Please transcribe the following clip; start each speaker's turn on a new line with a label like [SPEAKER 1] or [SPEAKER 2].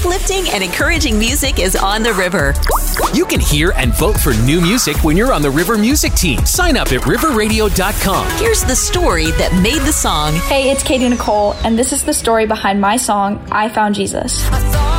[SPEAKER 1] uplifting and encouraging music is on the river.
[SPEAKER 2] You can hear and vote for new music when you're on the River Music Team. Sign up at riverradio.com.
[SPEAKER 1] Here's the story that made the song.
[SPEAKER 3] Hey, it's Katie Nicole, and this is the story behind my song, I Found Jesus.